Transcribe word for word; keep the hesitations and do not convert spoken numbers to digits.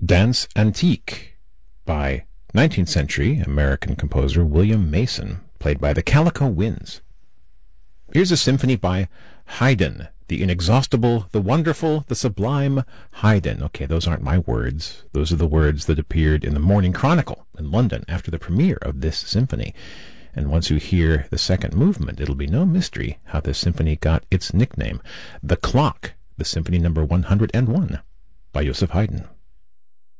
Danse Antique by nineteenth century American composer William Mason, played by the Calico Winds. Here's a symphony by Haydn, the inexhaustible, the wonderful, the sublime Haydn. Okay, those aren't my words. Those are the words that appeared in the Morning Chronicle in London after the premiere of this symphony. And once you hear the second movement, it'll be no mystery how this symphony got its nickname. The Clock, the Symphony number one hundred one by Joseph Haydn.